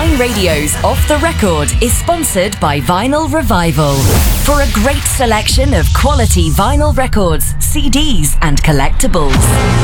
Wine Radio's Off the Record is sponsored by Vinyl Revival. For a great selection of quality vinyl records, CDs and collectibles.